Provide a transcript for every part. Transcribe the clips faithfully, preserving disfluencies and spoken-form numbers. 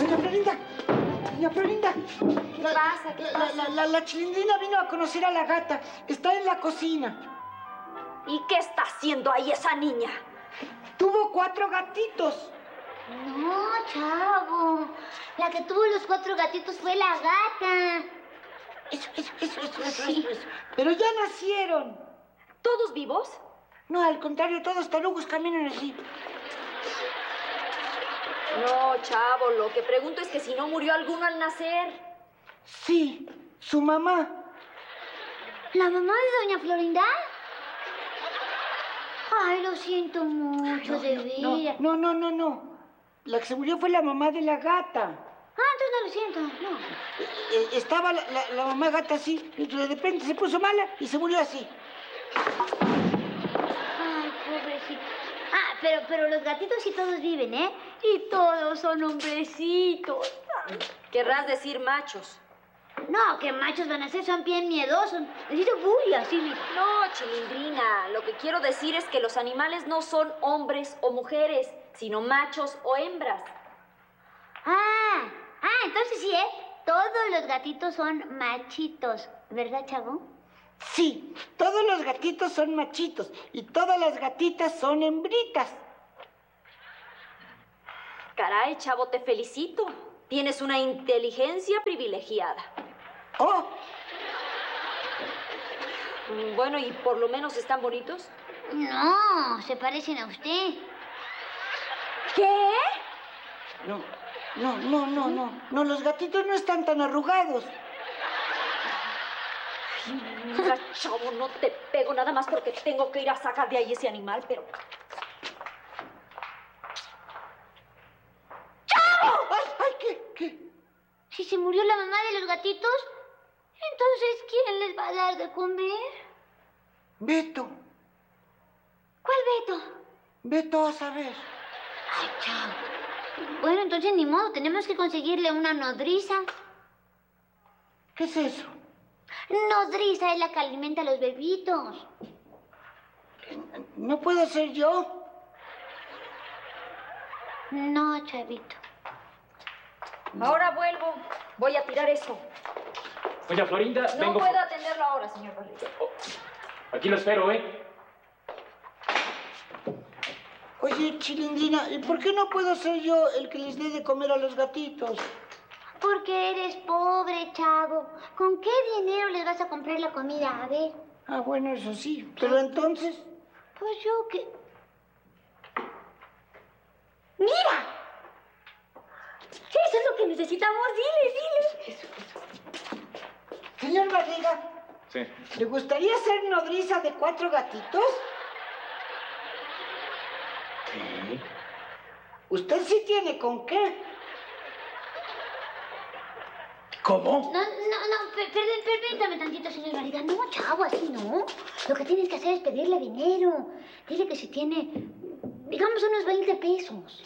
Doña Florinda, doña Florinda. ¿Qué la, pasa? ¿Qué la, pasa? La, la, la Chilindrina vino a conocer a la gata. Está en la cocina. ¿Y qué está haciendo ahí esa niña? Tuvo cuatro gatitos. No, chavo. La que tuvo los cuatro gatitos fue la gata. Eso, eso, eso, eso, eso, eso, eso. Pero ya nacieron. ¿Todos vivos? No, al contrario, todos tarugos caminan así. No, chavo, lo que pregunto es que si no murió alguno al nacer. Sí, su mamá. ¿La mamá de doña Florinda? Ay, lo siento mucho, No, de no, veras. no, no, no, no. La que se murió fue la mamá de la gata. Ah, entonces no lo siento, no. Eh, eh, estaba la, la, la mamá gata así, y de repente se puso mala y se murió así. Ay, pobrecito. Ah, pero, pero los gatitos sí todos viven, ¿eh? Y todos son hombrecitos. Querrás decir machos. No, que machos van a ser, son bien miedosos. Necesito bulla, así, mira. No, Chilindrina, lo que quiero decir es que los animales no son hombres o mujeres, sino machos o hembras. Ah, ah, entonces sí, ¿eh? Todos los gatitos son machitos, ¿verdad, chavo? Sí, todos los gatitos son machitos y todas las gatitas son hembritas. Caray, chavo, te felicito. Tienes una inteligencia privilegiada. Oh, Mm, Bueno, ¿y por lo menos están bonitos? No, se parecen a usted. ¿Qué? no, no, no, no, no. No, los gatitos no están tan arrugados. Mira, chavo, no te pego nada más porque tengo que ir a sacar de ahí ese animal, pero... ¡Ay, ay, qué, qué! Si se murió la mamá de los gatitos, entonces ¿quién les va a dar de comer? Beto, ¿Cuál Beto? Beto a saber. Ay, chavo. Bueno, entonces ni modo, tenemos que conseguirle una nodriza. ¿Qué es eso? Nodriza es la que alimenta a los bebitos. ¿No puedo ser yo? No, chavito. Ahora vuelvo. Voy a tirar eso. Doña Florinda, No vengo... puedo atenderlo ahora, señor Barriga. Oh, aquí lo espero, ¿eh? Oye, Chilindrina, ¿y por qué no puedo ser yo el que les dé de comer a los gatitos? Porque eres pobre, chavo. ¿Con qué dinero les vas a comprar la comida? A ver. Ah, bueno, eso sí. Pero entonces... Pues yo que... ¡Mira! Eso es lo que necesitamos. Dile, dile. Señor Barriga, Sí. ¿le gustaría ser nodriza de cuatro gatitos? ¿Qué? Usted sí tiene con qué. ¿Cómo? No, no, no, per- perdón, permítame tantito, señor Barriga. No, chavo, así no. Lo que tienes que hacer es pedirle dinero. Dile que si tiene, digamos, unos veinte pesos.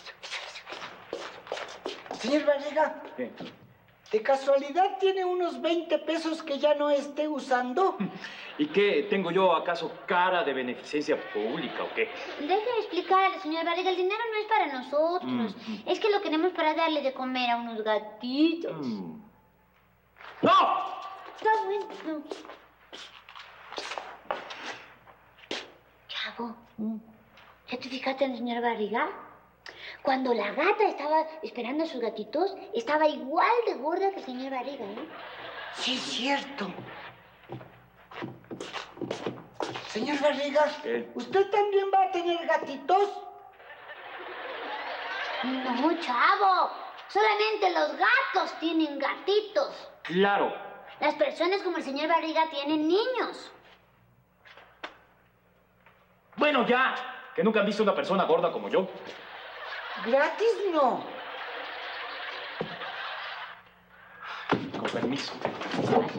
Señor Barriga, ¿Qué? ¿de casualidad tiene unos veinte pesos que ya no esté usando? ¿Y qué? ¿Tengo yo acaso cara de beneficencia pública o qué? Déjeme explicarle, señor Barriga. El dinero no es para nosotros. Mm. Es que lo queremos para darle de comer a unos gatitos. Mm. ¡No! Está bueno. Chavo, ¿ya te fijaste en el señor Barriga? Cuando la gata estaba esperando a sus gatitos, estaba igual de gorda que el señor Barriga, ¿eh? Sí, es cierto. Señor Barriga, ¿Qué? ¿usted también va a tener gatitos? No, chavo. Solamente los gatos tienen gatitos. Claro. Las personas como el señor Barriga tienen niños. Bueno, ya. Que nunca han visto una persona gorda como yo. Gratis no. Con permiso.